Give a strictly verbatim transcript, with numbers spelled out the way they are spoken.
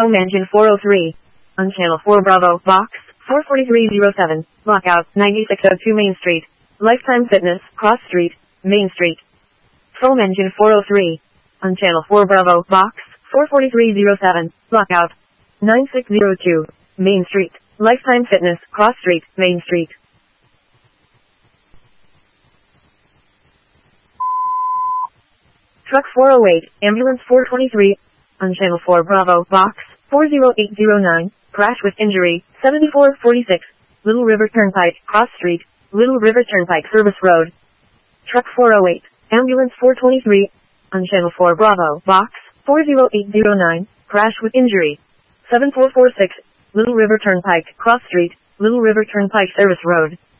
Home engine four oh three. On channel four Bravo, box, four forty-three oh seven, lockout, ninety-six oh two Main Street. Lifetime Fitness, Cross Street, Main Street. Home engine four oh three. On channel four Bravo, box, four forty-three oh seven, lockout, nine six oh two, Main Street. Lifetime Fitness, Cross Street, Main Street. Truck four oh eight, ambulance four twenty-three, on channel four Bravo, box, four oh eight oh nine, crash with injury, seventy-four forty-six, Little River Turnpike, Cross Street, Little River Turnpike Service Road. Truck four oh eight, ambulance four twenty-three, on channel four Bravo, box, four oh eight oh nine, crash with injury, seven four four six, Little River Turnpike, Cross Street, Little River Turnpike Service Road.